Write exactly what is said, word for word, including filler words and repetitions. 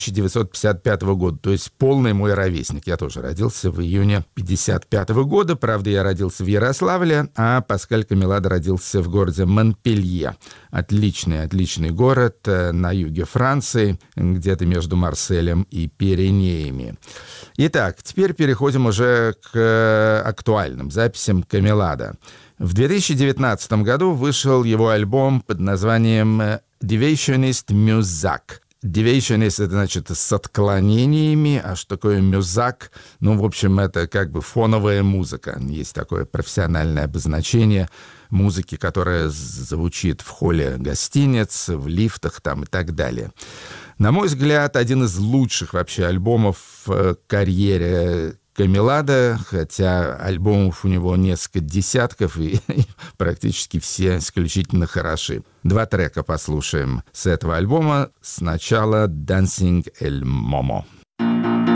тысяча девятьсот пятьдесят пятого года, то есть полный мой ровесник. Я тоже родился в июне пятьдесят пятого года. Правда, я родился в Ярославле, а Паскаль Камелада родился в городе Монпелье. Отличный, отличный город на юге Франции, где-то между Марселем и Пиренеями. Итак, теперь переходим уже к актуальным записям Камелада. В две тысячи девятнадцатом году вышел его альбом под названием «Deviationist Muzak». Deviationist — это значит с отклонениями, а что такое мюзак? Ну, в общем, это как бы фоновая музыка. Есть такое профессиональное обозначение музыки, которая звучит в холле гостиниц, в лифтах там и так далее. На мой взгляд, один из лучших вообще альбомов в карьере Камелада, хотя альбомов у него несколько десятков, и, и практически все исключительно хороши. Два трека послушаем с этого альбома. Сначала «Dancing El Momo».